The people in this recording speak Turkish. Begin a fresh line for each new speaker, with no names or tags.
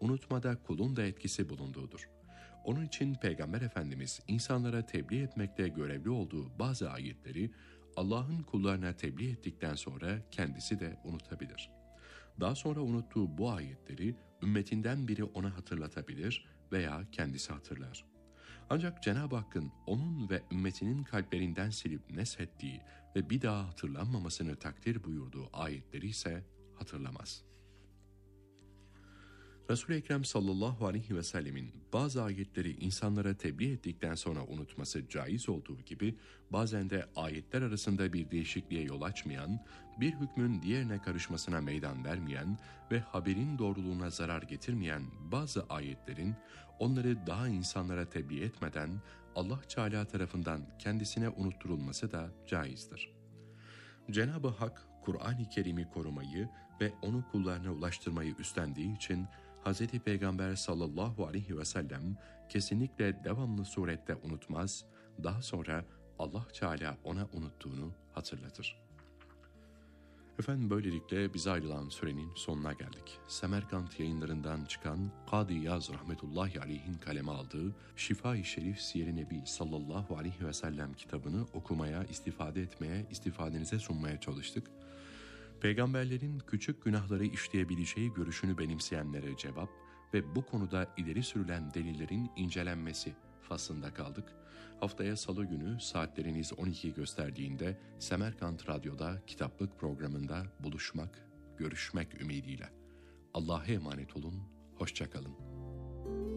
unutmada kulun da etkisi bulunduğudur. Onun için Peygamber Efendimiz insanlara tebliğ etmekte görevli olduğu bazı ayetleri Allah'ın kullarına tebliğ ettikten sonra kendisi de unutabilir. Daha sonra unuttuğu bu ayetleri ümmetinden biri ona hatırlatabilir veya kendisi hatırlar. Ancak Cenab-ı Hakk'ın onun ve ümmetinin kalplerinden silip neshettiği ve bir daha hatırlanmamasını takdir buyurduğu ayetleri ise hatırlamaz. Resul-i Ekrem sallallahu aleyhi ve sellemin bazı ayetleri insanlara tebliğ ettikten sonra unutması caiz olduğu gibi bazen de ayetler arasında bir değişikliğe yol açmayan, bir hükmün diğerine karışmasına meydan vermeyen ve haberin doğruluğuna zarar getirmeyen bazı ayetlerin onları daha insanlara tebliğ etmeden Allah Teala tarafından kendisine unutturulması da caizdir. Cenab-ı Hak Kur'an-ı Kerim'i korumayı ve onu kullarına ulaştırmayı üstlendiği için Hz. Peygamber sallallahu aleyhi ve sellem kesinlikle devamlı surette unutmaz, daha sonra Allah Teala ona unuttuğunu hatırlatır. Efendim böylelikle bize ayrılan sürenin sonuna geldik. Semerkant yayınlarından çıkan Kadı Yaz rahmetullahi aleyhin kaleme aldığı Şifa-i Şerif Siyer-i Nebi sallallahu aleyhi ve sellem kitabını okumaya, istifade etmeye, istifadenize sunmaya çalıştık. Peygamberlerin küçük günahları işleyebileceği görüşünü benimseyenlere cevap ve bu konuda ileri sürülen delillerin incelenmesi faslında kaldık. Haftaya Salı günü saatleriniz 12'yi gösterdiğinde Semerkant Radyo'da kitaplık programında buluşmak, görüşmek ümidiyle. Allah'a emanet olun, hoşça kalın.